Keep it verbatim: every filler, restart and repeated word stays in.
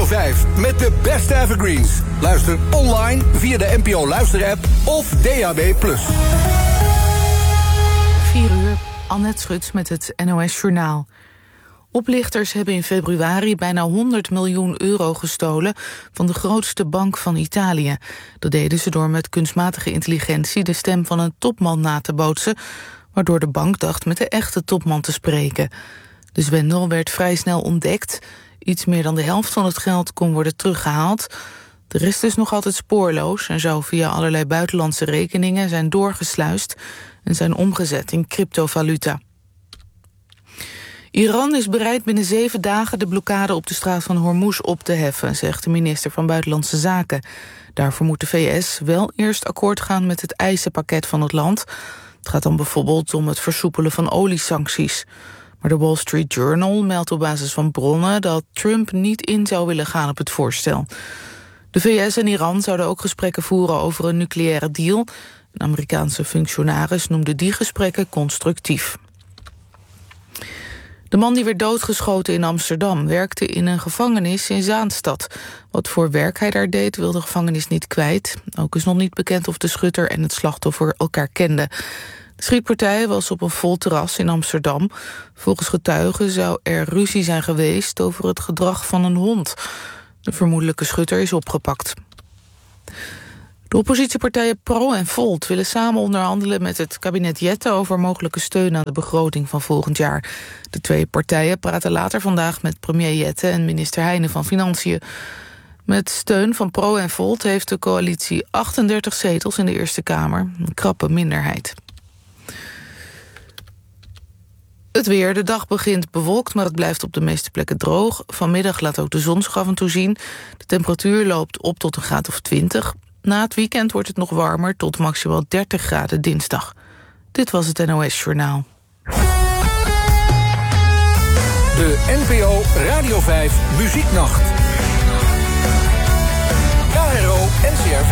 vijf met de beste evergreens. Luister online via de N P O Luisterapp of D A B plus. vier uur, Annette Schut met het N O S Journaal. Oplichters hebben in februari bijna honderd miljoen euro gestolen van de grootste bank van Italië. Dat deden ze door met kunstmatige intelligentie de stem van een topman na te bootsen, waardoor de bank dacht met de echte topman te spreken. De zwendel werd vrij snel ontdekt. Iets meer dan de helft van het geld kon worden teruggehaald. De rest is nog altijd spoorloos en zou via allerlei buitenlandse rekeningen zijn doorgesluist en zijn omgezet in cryptovaluta. Iran is bereid binnen zeven dagen de blokkade op de straat van Hormuz op te heffen, zegt de minister van Buitenlandse Zaken. Daarvoor moet de V S wel eerst akkoord gaan met het eisenpakket van het land. Het gaat dan bijvoorbeeld om het versoepelen van oliesancties. Maar de Wall Street Journal meldt op basis van bronnen dat Trump niet in zou willen gaan op het voorstel. De V S en Iran zouden ook gesprekken voeren over een nucleaire deal. Een Amerikaanse functionaris noemde die gesprekken constructief. De man die werd doodgeschoten in Amsterdam werkte in een gevangenis in Zaanstad. Wat voor werk hij daar deed wil de gevangenis niet kwijt. Ook is nog niet bekend of de schutter en het slachtoffer elkaar kenden. De schietpartij was op een vol terras in Amsterdam. Volgens getuigen zou er ruzie zijn geweest over het gedrag van een hond. De vermoedelijke schutter is opgepakt. De oppositiepartijen Pro en Volt willen samen onderhandelen met het kabinet Jette over mogelijke steun aan de begroting van volgend jaar. De twee partijen praten later vandaag met premier Jette en minister Heijnen van Financiën. Met steun van Pro en Volt heeft de coalitie achtendertig zetels in de Eerste Kamer, een krappe minderheid. Het weer. De dag begint bewolkt, maar het blijft op de meeste plekken droog. Vanmiddag laat ook de zon zich af en toe zien. De temperatuur loopt op tot een graad of twintig. Na het weekend wordt het nog warmer, tot maximaal dertig graden dinsdag. Dit was het N O S Journaal. De N P O Radio vijf Muzieknacht. K R O N C R V.